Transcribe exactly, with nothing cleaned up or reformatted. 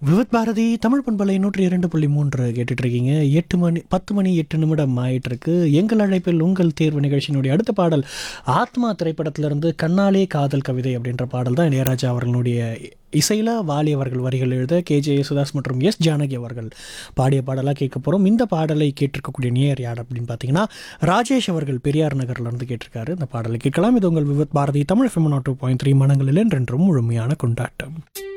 விவித் பாரதி தமிழ் பண்பலை நூற்றி இரண்டு புள்ளி மூன்று கேட்டுட்டு இருக்கீங்க. எட்டு மணி பத்து மணி எட்டு நிமிடம் ஆயிட்டு இருக்கு. எங்கள் அழைப்பில் உங்கள் தேர்வு நிகழ்ச்சியினுடைய அடுத்த பாடல் ஆத்மா திரைப்படத்திலிருந்து கண்ணாலே காதல் கவிதை அப்படின்ற பாடல் தான். இளையராஜா அவர்களுடைய இசையில் வாலி அவர்கள் வரிகள் எழுத கே ஜே யேசுதாஸ் மற்றும் எஸ் ஜானகி அவர்கள் பாடிய பாடலாக கேட்க போகிறோம். இந்த பாடலை கேட்டிருக்கக்கூடிய நேயர் யார் அப்படின்னு பார்த்தீங்கன்னா ராஜேஷ் அவர்கள் பெரியார் நகர்லேருந்து கேட்டிருக்காரு. இந்த பாடலை கேட்கலாம். இது உங்கள் Vividh Bharathi Tamil FM two point three மனங்களில் என்றென்றும் முழுமையான கொண்டாட்டம்.